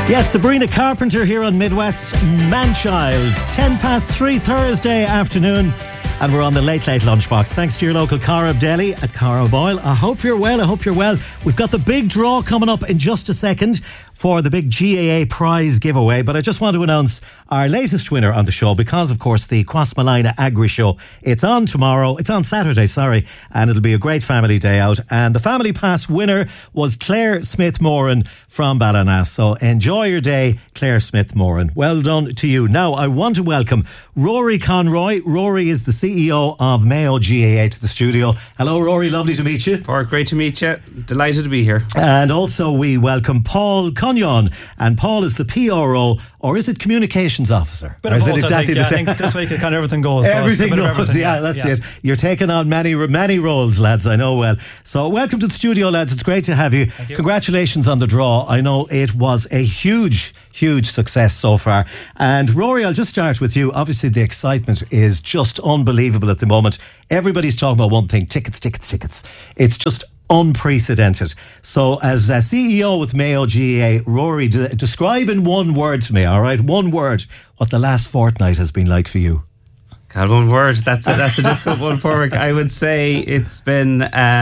Yes, Sabrina Carpenter here on Midwest Manchild. 3:10 Thursday afternoon. And we're on the Late Late Lunchbox. Thanks to your local Carib Deli at Carib Oil. I hope you're well. We've got the big draw coming up in just a second for the big GAA prize giveaway. But I just want to announce our latest winner on the show because, of course, the Crossmalina Agri Show. It's on tomorrow. It's on Saturday, and it'll be a great family day out. And the Family Pass winner was Claire Smith-Moran from Ballinass. So enjoy your day, Claire Smith-Moran. Well done to you. Now, I want to welcome Rory Conroy. Rory is the CEO of Mayo GAA to the studio. Hello, Rory. Lovely to meet you. Park, great to meet you. Delighted to be here. And also we welcome Paul Cunyon. And Paul is the PRO, or is it Communications Officer? Or is it exactly the same? I think this week it kind of everything goes. Everything goes. Yeah, that's it. You're taking on many roles, lads. I know well. So welcome to the studio, lads. It's great to have you. Thank you. Congratulations on the draw. I know it was a huge success so far. And Rory, I'll just start with you. Obviously, the excitement is just unbelievable at the moment. Everybody's talking about one thing: tickets. It's just unprecedented. So as a CEO with Mayo GAA, Rory, describe in one word to me, all right? One word, what the last fortnight has been like for you. God, one word. That's a difficult one, Park. I would say it's been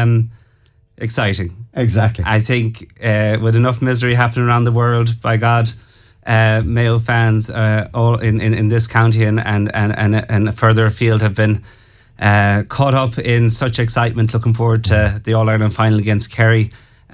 exciting. Exactly. I think with enough misery happening around the world, by God, Mayo fans all in this county and further afield have been caught up in such excitement, looking forward to the All-Ireland final against Kerry.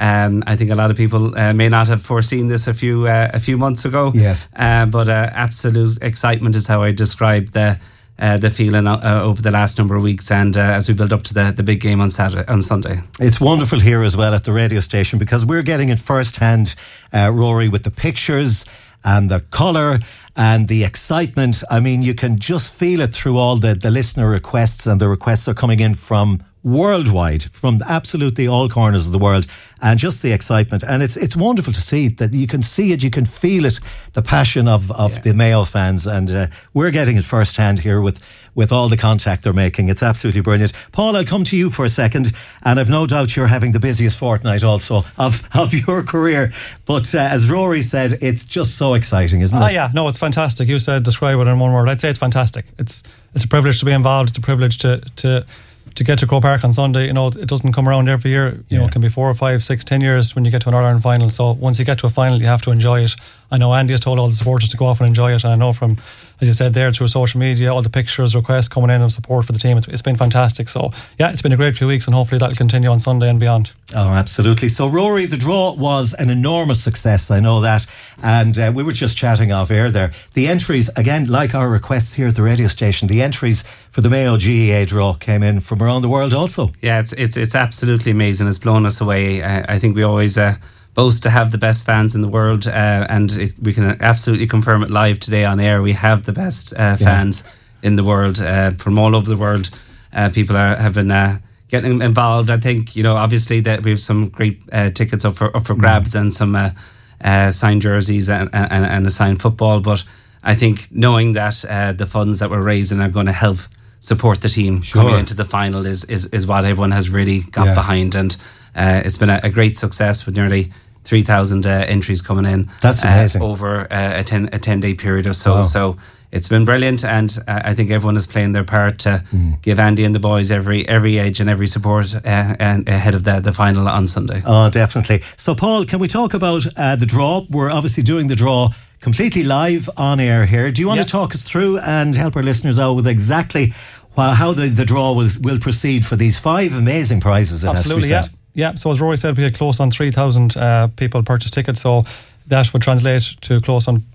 I think a lot of people may not have foreseen this a few months ago. Yes. But absolute excitement is how I describe the feeling over the last number of weeks, and as we build up to the big game on Sunday. It's wonderful here as well at the radio station because we're getting it firsthand, Rory, with the pictures and the colour and the excitement. I mean, you can just feel it through all the listener requests, and the requests are coming in from worldwide, from absolutely all corners of the world, and just the excitement. And it's wonderful to see that you can see it, you can feel it, the passion of the Mayo fans, and we're getting it firsthand here with all the contact they're making. It's absolutely brilliant. Paul, I'll come to you for a second, and I've no doubt you're having the busiest fortnight also of your career. But as Rory said, it's just so exciting, isn't it? Yeah, no, it's fantastic. You said describe it in one word. I'd say it's fantastic. It's a privilege to be involved. It's a privilege to get to Croke Park on Sunday. You know, it doesn't come around every year. You know, it can be 4 or 5, 6, 10 years when you get to an All-Ireland final. So once you get to a final, you have to enjoy it. I know Andy has told all the supporters to go off and enjoy it, and I know from, as you said there, through social media, all the pictures, requests coming in of support for the team, it's been fantastic. So yeah, it's been a great few weeks, and hopefully that'll continue on Sunday and beyond. Oh, absolutely. So Rory, the draw was an enormous success, I know that, and we were just chatting off air there. The entries, again, like our requests here at the radio station, the entries for the Mayo GAA draw came in from around the world also. Yeah, it's absolutely amazing. It's blown us away. I think we always boast to have the best fans in the world, and we can absolutely confirm it live today on air. We have the best fans in the world, from all over the world. People have been getting involved. I think, you know, obviously that we have some great tickets up for grabs, and some signed jerseys and a signed football. But I think knowing that the funds that we're raising are going to help support the team coming into the final is what everyone has really got behind, and it's been a great success with nearly 3,000 entries coming in. That's amazing. Over a 10-day period or so. Wow. So it's been brilliant, and I think everyone is playing their part to give Andy and the boys every edge and every support and ahead of the final on Sunday. Oh, definitely. So Paul, can we talk about the draw? We're obviously doing the draw completely live on air here. Do you want to talk us through and help our listeners out with exactly how the draw will proceed for these 5 amazing prizes? Absolutely, yeah. So as Rory said, we had close on 3,000 people purchase tickets, so that would translate to close on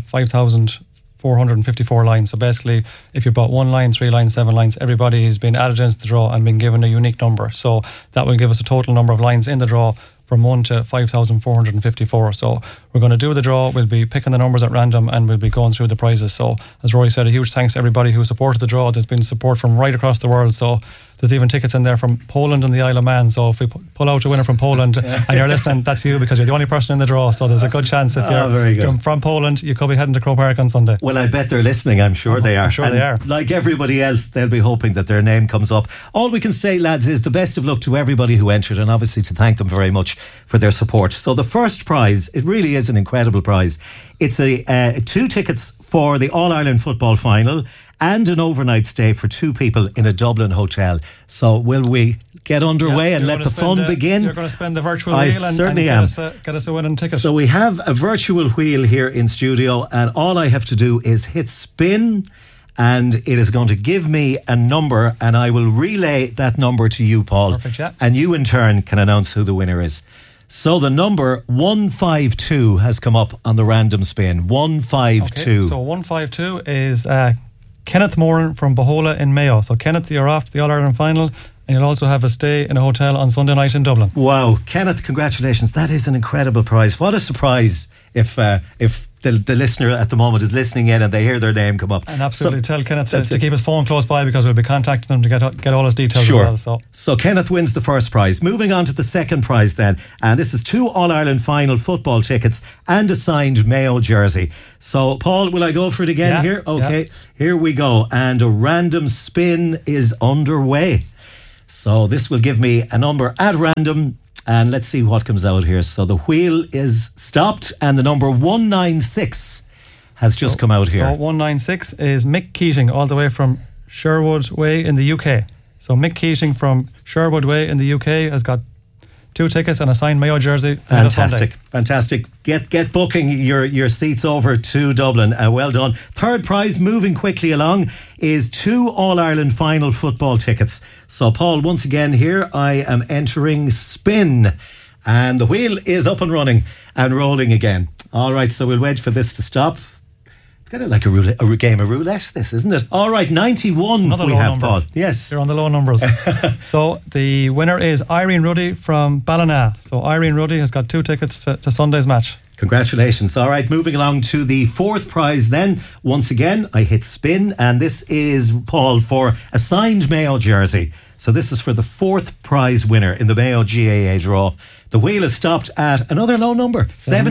5,454 lines. So basically, if you bought 1 line, 3 lines, 7 lines, everybody has been added into the draw and been given a unique number. So that will give us a total number of lines in the draw from 1 to 5,454. So we're going to do the draw. We'll be picking the numbers at random, and we'll be going through the prizes. So as Rory said, a huge thanks to everybody who supported the draw. There's been support from right across the world. So there's even tickets in there from Poland and the Isle of Man. So if we pull out a winner from Poland and you're listening, that's you, because you're the only person in the draw. So there's a good chance if you're from Poland, you could be heading to Croke Park on Sunday. Well, I bet they're listening. I'm sure they are. I'm sure they are. Like everybody else, they'll be hoping that their name comes up. All we can say, lads, is the best of luck to everybody who entered, and obviously to thank them very much for their support. So the first prize, it really is an incredible prize. It's 2 tickets for the All-Ireland football final and an overnight stay for 2 people in a Dublin hotel. So will we get underway and let the fun begin? You're going to spend the virtual I wheel certainly and am. get us a winning ticket. So we have a virtual wheel here in studio, and all I have to do is hit spin, and it is going to give me a number, and I will relay that number to you, Paul. Perfect, yeah. And you in turn can announce who the winner is. So the number 152 has come up on the random spin. 152. Okay, so 152 is Kenneth Moran from Bohola in Mayo. So Kenneth, you're off to the All-Ireland final, and you'll also have a stay in a hotel on Sunday night in Dublin. Wow, Kenneth, congratulations. That is an incredible prize. What a surprise if the listener at the moment is listening in and they hear their name come up. And absolutely tell Kenneth to keep his phone close by, because we'll be contacting him to get all his details sure. as well. So Kenneth wins the first prize. Moving on to the second prize then. And this is 2 All-Ireland final football tickets and a signed Mayo jersey. So Paul, will I go for it again here? Okay, here we go. And a random spin is underway. So this will give me a number at random, and let's see what comes out here. So the wheel is stopped, and the number 196 has just come out here. So 196 is Mick Keating, all the way from Sherwood Way in the UK. So Mick Keating from Sherwood Way in the UK has got 2 tickets and a signed Mayo jersey. Fantastic. Get booking your seats over to Dublin. Well done. Third prize, moving quickly along, is 2 All-Ireland final football tickets. So Paul, once again here, I am entering spin, and the wheel is up and running and rolling again. All right, so we'll wait for this to stop. It's kind of like a game of roulette, this, isn't it? All right, 91 Another we low have, number. Paul. Yes. You're on the low numbers. So the winner is Irene Ruddy from Ballina. So Irene Ruddy has got 2 tickets to Sunday's match. Congratulations. All right, moving along to the fourth prize then. Once again, I hit spin, and this is, Paul, for a signed Mayo jersey. So this is for the 4th prize winner in the Mayo GAA draw. The wheel is stopped at another low number,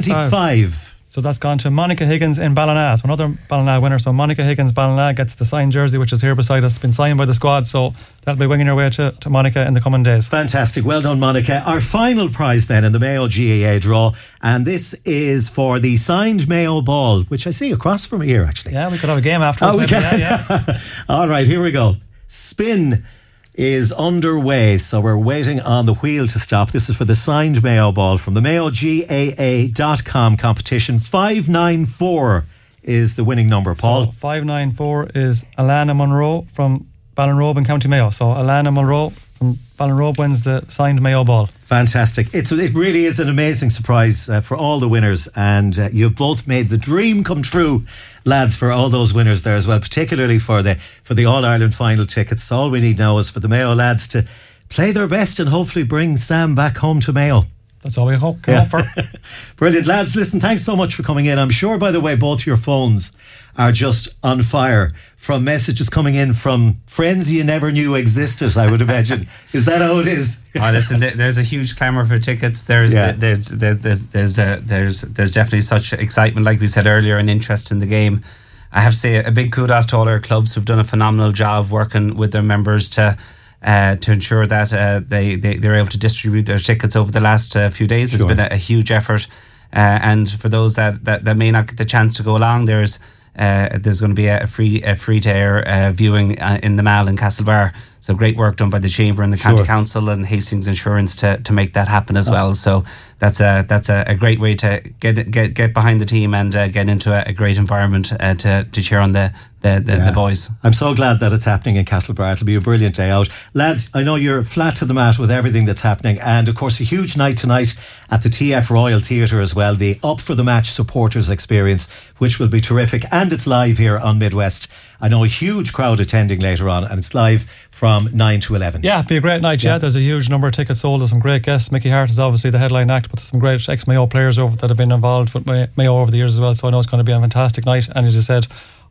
75. So that's gone to Monica Higgins in Ballina. So another Ballina winner. So Monica Higgins, Ballina, gets the signed jersey, which is here beside us, been signed by the squad. So that'll be winging your way to Monica in the coming days. Fantastic. Well done, Monica. Our final prize then in the Mayo GAA draw, and this is for the signed Mayo ball, which I see across from here, actually. Yeah, we could have a game afterwards. Oh, we can. Yeah. All right, here we go. Spin is underway, so we're waiting on the wheel to stop. This is for the signed Mayo ball from the MayoGAA.com competition. 594 is the winning number, Paul. So 594 is Alana Monroe from Ballinrobe in County Mayo. So Alana Monroe from Ballinrobe wins the signed Mayo ball. Fantastic. It really is an amazing surprise for all the winners, and you've both made the dream come true, lads, for all those winners there as well, particularly for the All-Ireland final tickets. All we need now is for the Mayo lads to play their best and hopefully bring Sam back home to Mayo. That's all we hope for. Brilliant, lads. Listen, thanks so much for coming in. I'm sure, by the way, both your phones are just on fire from messages coming in from friends you never knew existed, I would imagine. Is that how it is? Oh, listen, there's a huge clamour for tickets. There's definitely such excitement, like we said earlier, and interest in the game. I have to say a big kudos to all our clubs who've done a phenomenal job working with their members to ensure that they're able to distribute their tickets over the last few days. It's been a huge effort, and for those that may not get the chance to go along, there's going to be a free to air viewing in the Mall in Castlebar. So great work done by the Chamber and the County Council and Hastings Insurance to make that happen as well. So that's a great way to get behind the team and get into a great environment to cheer on the boys. I'm so glad that it's happening in Castlebar. It'll be a brilliant day out. Lads, I know you're flat to the mat with everything that's happening, and of course a huge night tonight at the TF Royal Theatre as well, the Up for the Match supporters experience, which will be terrific, and it's live here on Midwest. I know a huge crowd attending later on, and it's live from 9 to 11. Yeah, it'll be a great night. Yeah, there's a huge number of tickets sold. There's some great guests. Mickey Hart is obviously the headline act, but there's some great ex-Mayo players that have been involved with Mayo over the years as well. So I know it's going to be a fantastic night. And as you said,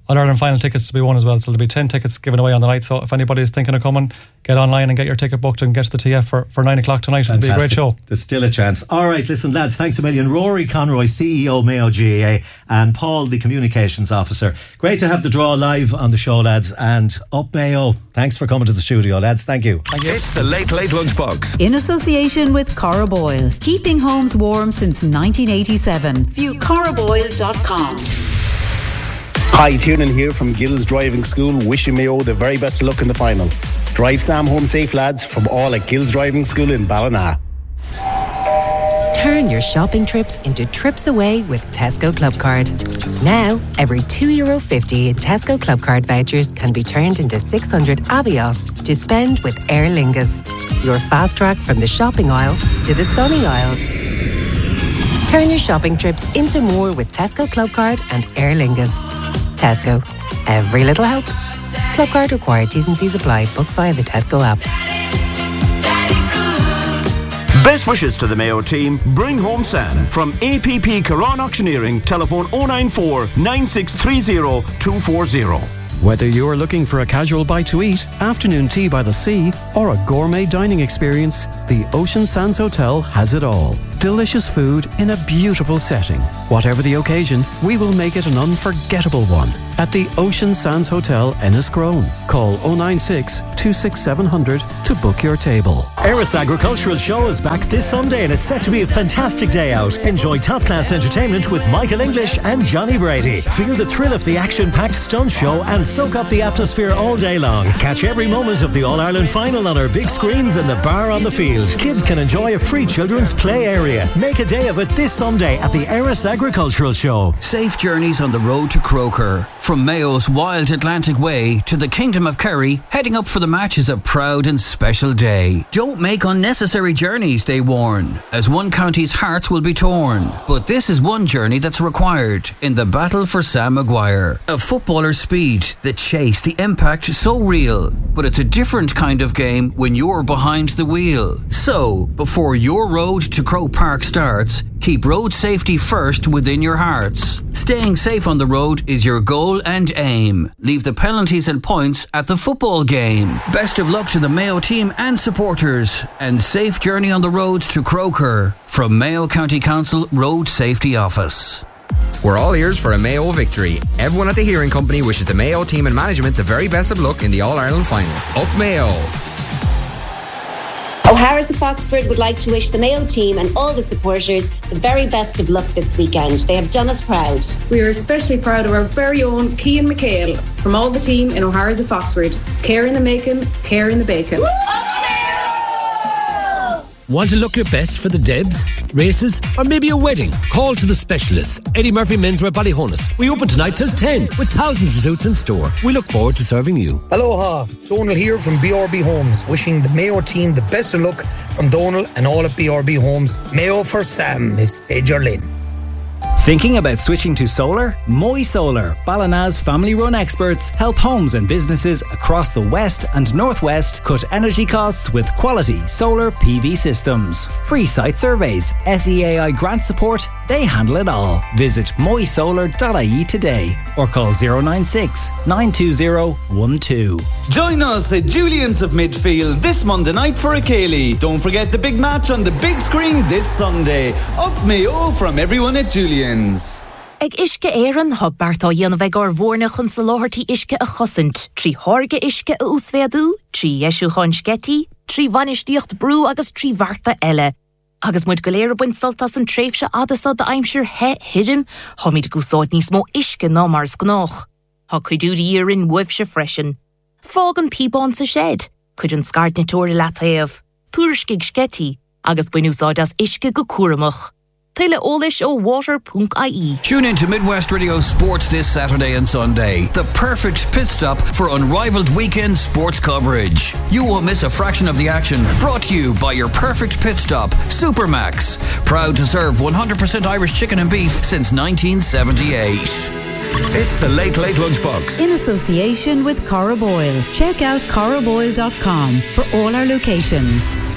All-Ireland final tickets to be won as well. So there'll be 10 tickets given away on the night. So if anybody is thinking of coming, get online and get your ticket booked and get to the TF for 9 o'clock tonight. It'll be a great show. There's still a chance. All right, listen, lads, thanks a million. Rory Conroy, CEO Mayo GAA, and Paul, the Communications Officer. Great to have the draw live on the show, lads. And up Mayo. Thanks for coming to the studio, lads. Thank you. It's the Late Lunchbox. In association with Cara Boyle. Keeping homes warm since 1987. View caraboyle.com. Hi, Tiernan here from Gills Driving School, wishing Mayo the very best of luck in the final. Drive Sam home safe, lads, from all at Gills Driving School in Ballina. Turn your shopping trips into trips away with Tesco Clubcard. Now, every €2.50 in Tesco Clubcard vouchers can be turned into 600 Avios to spend with Aer Lingus. Your fast track from the shopping aisle to the sunny aisles. Turn your shopping trips into more with Tesco Clubcard and Aer Lingus. Tesco. Every little helps. Clubcard required. T's and C's apply. Book via the Tesco app. Best wishes to the Mayo team. Bring home Sam from APP Caron Auctioneering. Telephone 094 9630 240. Whether you're looking for a casual bite to eat, afternoon tea by the sea, or a gourmet dining experience, the Ocean Sands Hotel has it all. Delicious food in a beautiful setting. Whatever the occasion, we will make it an unforgettable one. At the Ocean Sands Hotel, Enniscrone. Call 096 26700 to book your table. Eris Agricultural Show is back this Sunday and it's set to be a fantastic day out. Enjoy top-class entertainment with Michael English and Johnny Brady. Feel the thrill of the action-packed stunt show and soak up the atmosphere all day long. Catch every moment of the All-Ireland final on our big screens in the bar on the field. Kids can enjoy a free children's play area. Make a day of it this Sunday at the Eris Agricultural Show. Safe journeys on the road to Croker. From Mayo's Wild Atlantic Way to the Kingdom of Kerry, heading up for the match is a proud and special day. Don't make unnecessary journeys, they warn, as one county's hearts will be torn. But this is one journey that's required in the battle for Sam Maguire. A footballer's speed, the chase, the impact, so real. But it's a different kind of game when you're behind the wheel. So, before your road to Croke Park starts, keep road safety first within your hearts. Staying safe on the road is your goal and aim. Leave the penalties and points at the football game. Best of luck to the Mayo team and supporters, and safe journey on the roads to Croker from Mayo County Council Road Safety Office. We're all ears for a Mayo victory. Everyone at the Hearing Company wishes the Mayo team and management the very best of luck in the All-Ireland final. Up Mayo! O'Hara's of Foxford would like to wish the Mayo team and all the supporters the very best of luck this weekend. They have done us proud. We are especially proud of our very own Cian McHale from all the team in O'Hara's of Foxford. Care in the making, care in the bacon. Want to look your best for the Debs, races, or maybe a wedding? Call to the specialists. Eddie Murphy Menswear Ballyhonus. We open tonight till 10 with thousands of suits in store. We look forward to serving you. Aloha, Donal here from BRB Homes, wishing the Mayo team the best of luck from Donal and all at BRB Homes. Mayo for Sam is Fager Lynn. Thinking about switching to solar? Moy Solar, Ballina's family-run experts, help homes and businesses across the west and northwest cut energy costs with quality solar PV systems. Free site surveys, SEAI grant support, they handle it all. Visit moysolar.ie today or call 096 920 12. Join us at Julian's of Midfield this Monday night for a Cayley. Don't forget the big match on the big screen this Sunday. Up Mayo from everyone at Julian's. Ag isce éireann thug beartá dhéanamh ag ar bhórna chun sa láthirtí isce a chosint, trí thorga isce a úsféadú, trí eisiú chun sgetí, trí bhainisteocht brú agus trí bharta eile. Agus muid go léir buint soltas an tréimhse adasa de aimsir he hirim, ha míid gúsáid níos mó isce ná mars gnách. Ha cuidúdi írin wibse freisin. Fág an píbán sa shed, cuid an scart na tóra lataíomh, túrskig sgetí, agus buinúsáid as isce go cuaramach. Tyle Olish o water.ie. Tune in to Midwest Radio Sports this Saturday and Sunday. The perfect pit stop for unrivaled weekend sports coverage. You won't miss a fraction of the action. Brought to you by your perfect pit stop, Supermax. Proud to serve 100% Irish chicken and beef since 1978. It's the Late Lunchbox. In association with Cara Boyle. Check out caraboyle.com for all our locations.